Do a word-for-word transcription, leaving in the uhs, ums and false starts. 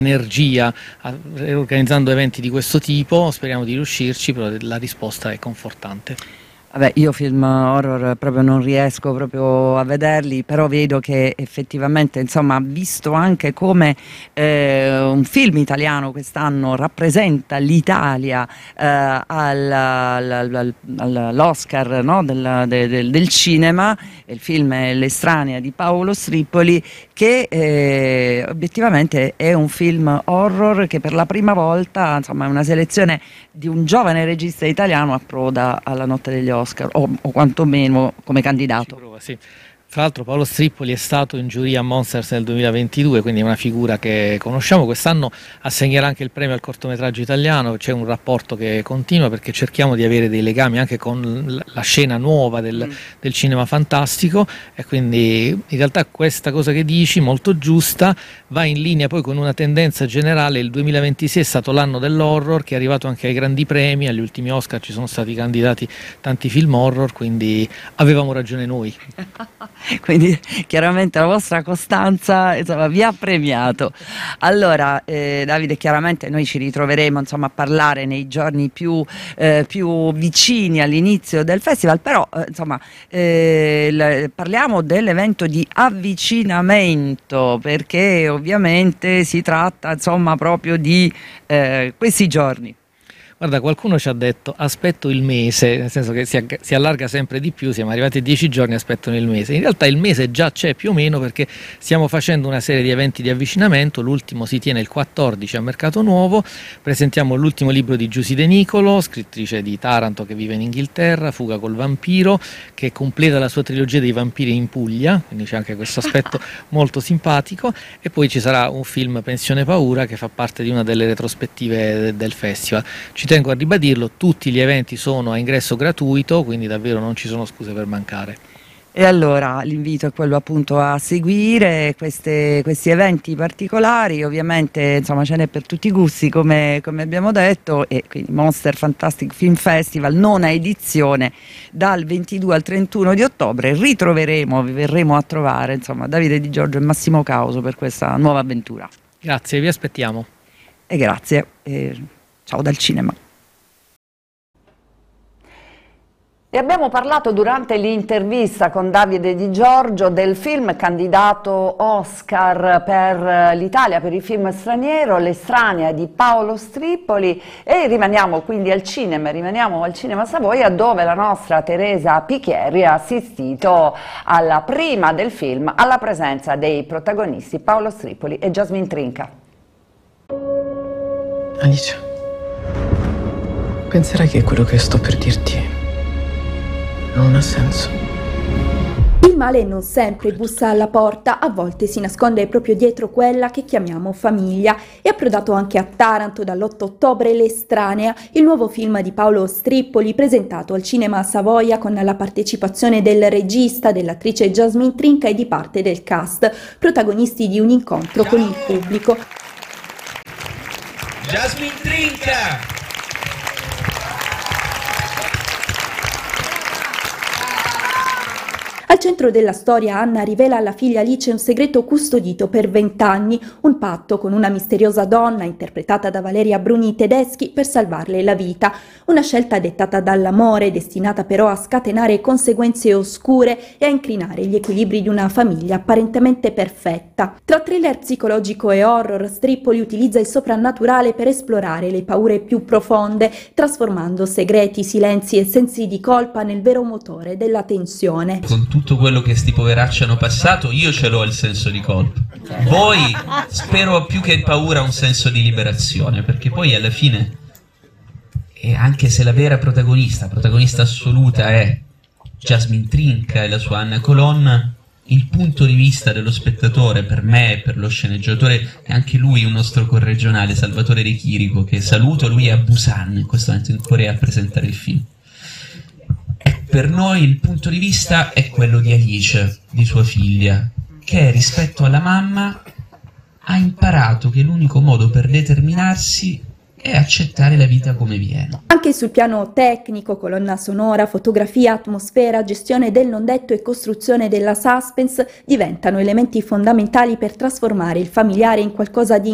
energia a- organizzando eventi di questo tipo, speriamo di riuscirci, però la risposta è confortante. Vabbè, io film horror proprio non riesco proprio a vederli, però vedo che effettivamente, insomma, visto anche come eh, un film italiano quest'anno rappresenta l'Italia eh, al- al- al- al- all'Oscar, no, del, de- del- del cinema, il film è L'estranea di Paolo Stripoli, che eh, obiettivamente è un film horror che per la prima volta, insomma, è una selezione di un giovane regista italiano approda alla notte degli Oscar, o, o quantomeno come Ci candidato. prova, sì. Fra l'altro Paolo Strippoli è stato in giuria a Monsters nel duemilaventidue, quindi è una figura che conosciamo. Quest'anno assegnerà anche il premio al cortometraggio italiano, c'è un rapporto che continua perché cerchiamo di avere dei legami anche con l- la scena nuova del, Mm. del cinema fantastico, e quindi in realtà questa cosa che dici, molto giusta, va in linea poi con una tendenza generale. Il duemilaventisei è stato l'anno dell'horror, che è arrivato anche ai grandi premi, agli ultimi Oscar ci sono stati candidati tanti film horror, quindi avevamo ragione noi. Quindi chiaramente la vostra costanza, insomma, vi ha premiato. Allora, eh, Davide, chiaramente noi ci ritroveremo, insomma, a parlare nei giorni più, eh, più vicini all'inizio del festival, però eh, insomma, eh, l- parliamo dell'evento di avvicinamento, perché ovviamente si tratta, insomma, proprio di eh, questi giorni. Guarda, qualcuno ci ha detto aspetto il mese, nel senso che si, agg- si allarga sempre di più, siamo arrivati a dieci giorni, aspettano il mese. In realtà il mese già c'è più o meno, perché stiamo facendo una serie di eventi di avvicinamento. L'ultimo si tiene il quattordici a Mercato Nuovo, presentiamo l'ultimo libro di Giusy De Nicolo, scrittrice di Taranto che vive in Inghilterra, Fuga col vampiro, che completa la sua trilogia dei vampiri in Puglia, quindi c'è anche questo aspetto molto simpatico. E poi ci sarà un film, Pensione Paura, che fa parte di una delle retrospettive de- del festival. Ci tengo a ribadirlo, tutti gli eventi sono a ingresso gratuito, quindi davvero non ci sono scuse per mancare. E allora l'invito è quello appunto a seguire queste- questi eventi particolari, ovviamente insomma ce n'è per tutti i gusti come, come abbiamo detto, e quindi Monster Fantastic Film Festival, nona edizione, dal ventidue al trentuno di ottobre. Ritroveremo, vi verremo a trovare, insomma, Davide Di Giorgio e Massimo Causo per questa nuova avventura. Grazie, vi aspettiamo. E grazie, e ciao dal cinema. E abbiamo parlato durante l'intervista con Davide Di Giorgio del film candidato Oscar per l'Italia per il film straniero, L'estranea di Paolo Stripoli, e rimaniamo quindi al cinema, rimaniamo al Cinema Savoia, dove la nostra Teresa Pichieri ha assistito alla prima del film, alla presenza dei protagonisti Paolo Stripoli e Jasmine Trinca. Alice, penserai che quello che sto per dirti non ha senso. Il male non sempre bussa alla porta, a volte si nasconde proprio dietro quella che chiamiamo famiglia. È approdato anche a Taranto dall'otto ottobre L'estranea, il nuovo film di Paolo Strippoli, presentato al Cinema Savoia con la partecipazione del regista, dell'attrice Jasmine Trinca e di parte del cast, protagonisti di un incontro con il pubblico. Jasmine Trinca! Al centro della storia Anna rivela alla figlia Alice un segreto custodito per vent'anni, un patto con una misteriosa donna interpretata da Valeria Bruni Tedeschi per salvarle la vita, una scelta dettata dall'amore, destinata però a scatenare conseguenze oscure e a incrinare gli equilibri di una famiglia apparentemente perfetta. Tra thriller psicologico e horror, Strippoli utilizza il soprannaturale per esplorare le paure più profonde, trasformando segreti, silenzi e sensi di colpa nel vero motore della tensione. Con tutto quello che sti poveracci hanno passato, io ce l'ho il senso di colpa. Voi spero più che paura un senso di liberazione, perché poi alla fine, e anche se la vera protagonista, protagonista assoluta è Jasmine Trinca e la sua Anna Colonna, il punto di vista dello spettatore, per me e per lo sceneggiatore, è anche lui un nostro corregionale, Salvatore De Chirico, che saluto, lui è a Busan in questo momento in Corea a presentare il film. Per noi il punto di vista è quello di Alice, di sua figlia, che rispetto alla mamma ha imparato che l'unico modo per determinarsi è accettare la vita come viene. Anche sul piano tecnico, colonna sonora, fotografia, atmosfera, gestione del non detto e costruzione della suspense diventano elementi fondamentali per trasformare il familiare in qualcosa di